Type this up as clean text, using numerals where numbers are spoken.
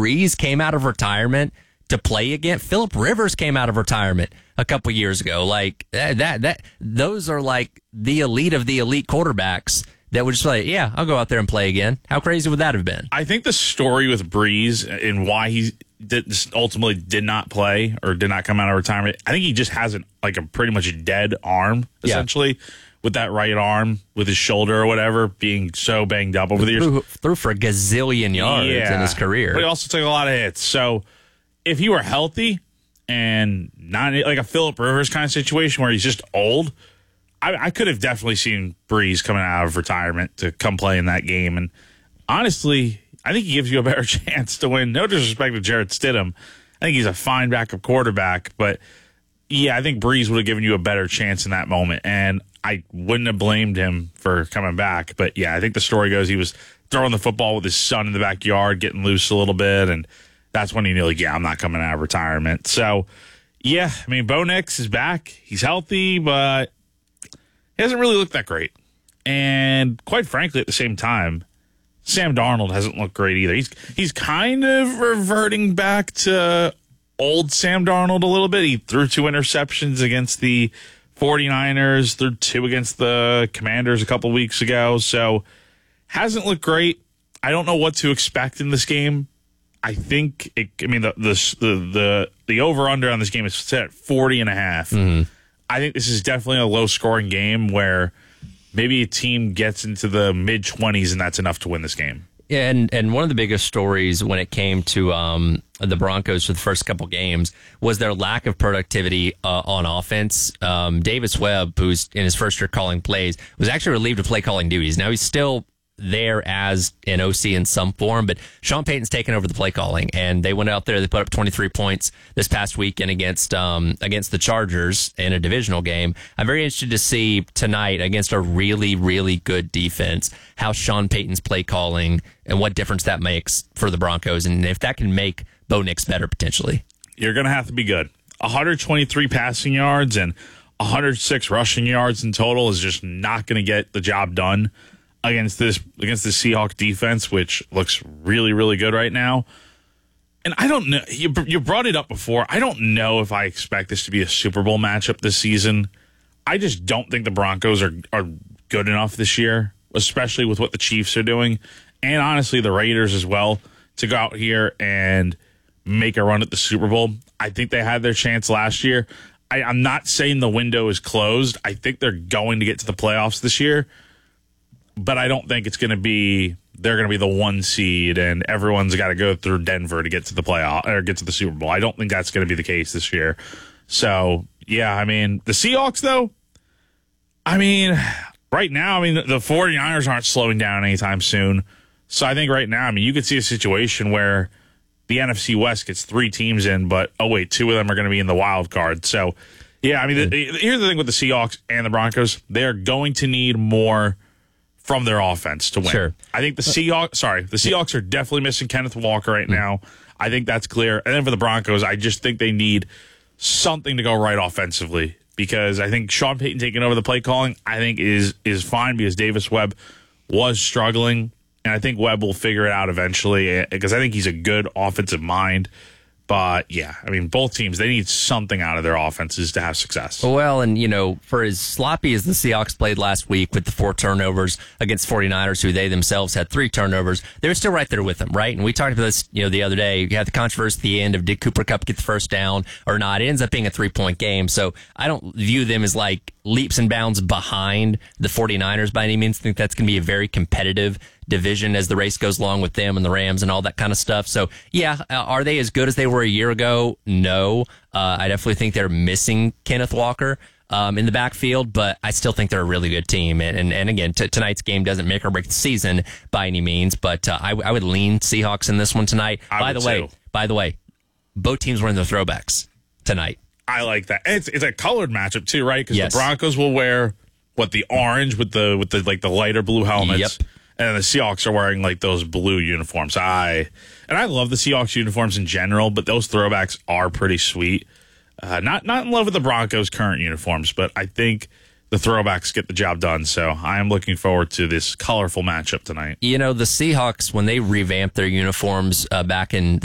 Brees came out of retirement to play again. Phillip Rivers came out of retirement a couple years ago. Like those are like the elite of the elite quarterbacks that would just like, yeah, I'll go out there and play again. How crazy would that have been? I think the story with Brees and why he ultimately did not play or did not come out of retirement, I think he just has a pretty much a dead arm, essentially, with that right arm, with his shoulder or whatever, being so banged up over the years. Threw for a gazillion yards in his career. But he also took a lot of hits. So if he were healthy and not like a Phillip Rivers kind of situation where he's just old, I could have definitely seen Brees coming out of retirement to come play in that game. And honestly, I think he gives you a better chance to win. No disrespect to Jarrett Stidham. I think he's a fine backup quarterback. But, yeah, I think Brees would have given you a better chance in that moment. And I wouldn't have blamed him for coming back. But, yeah, I think the story goes he was throwing the football with his son in the backyard, getting loose a little bit. And that's when he knew, like, yeah, I'm not coming out of retirement. So, yeah, I mean, Bo Nix is back. He's healthy, but he hasn't really looked that great. And quite frankly, at the same time, Sam Darnold hasn't looked great either. He's kind of reverting back to old Sam Darnold a little bit. He threw 2 interceptions against the 49ers, threw 2 against the Commanders a couple weeks ago. So hasn't looked great. I don't know what to expect in this game. I think the over-under on this game is set at 40.5. Mm-hmm. I think this is definitely a low-scoring game where maybe a team gets into the mid-20s and that's enough to win this game. Yeah, and one of the biggest stories when it came to the Broncos for the first couple games was their lack of productivity on offense. Davis Webb, who's in his first year calling plays, was actually relieved of play calling duties. Now he's still there as an OC in some form, but Sean Payton's taken over the play calling, and they went out there, they put up 23 points this past weekend against the Chargers in a divisional game. I'm very interested to see tonight against a really, really good defense how Sean Payton's play calling and what difference that makes for the Broncos, and if that can make Bo Nix better potentially. You're going to have to be good. 123 passing yards and 106 rushing yards in total is just not going to get the job done against the Seahawks defense, which looks really, really good right now. And I don't know, you brought it up before. I don't know if I expect this to be a Super Bowl matchup this season. I just don't think the Broncos are good enough this year, especially with what the Chiefs are doing, and honestly the Raiders as well, to go out here and make a run at the Super Bowl. I think they had their chance last year. I'm not saying the window is closed. I think they're going to get to the playoffs this year. But I don't think they're going to be the 1 seed and everyone's got to go through Denver to get to the playoff or get to the Super Bowl. I don't think that's going to be the case this year. So, yeah, I mean, the Seahawks, though, I mean, right now, the 49ers aren't slowing down anytime soon. So I think right now, you could see a situation where the NFC West gets 3 teams in, but, 2 of them are going to be in the wild card. So, yeah, here's the thing with the Seahawks and the Broncos. They're going to need more from their offense to win. Sure. I think the Seahawks are definitely missing Kenneth Walker right now. I think that's clear. And then for the Broncos, I just think they need something to go right offensively, because I think Sean Payton taking over the play calling, I think is fine, because Davis Webb was struggling, and I think Webb will figure it out eventually, because I think he's a good offensive mind. But, yeah, both teams, they need something out of their offenses to have success. Well, and, for as sloppy as the Seahawks played last week with the 4 turnovers against 49ers, who they themselves had 3 turnovers, they were still right there with them, right? And we talked about this, the other day. You had the controversy at the end of did Cooper Kupp get the first down or not. It ends up being a 3-point game. So I don't view them as like leaps and bounds behind the 49ers by any means. I think that's going to be a very competitive division as the race goes along with them and the Rams and all that kind of stuff. So, yeah, are they as good as they were a year ago? No. I definitely think they're missing Kenneth Walker in the backfield, but I still think they're a really good team. And again, tonight's game doesn't make or break the season by any means, but I would lean Seahawks in this one tonight. By the way, both teams were in their throwbacks tonight. I like that. And it's a colored matchup too, right? Because yes. The Broncos will wear the orange with the lighter blue helmets. Yep. And the Seahawks are wearing like those blue uniforms. I love the Seahawks uniforms in general, but those throwbacks are pretty sweet. Not in love with the Broncos' current uniforms, but I think the throwbacks get the job done. So I am looking forward to this colorful matchup tonight. The Seahawks, when they revamped their uniforms back in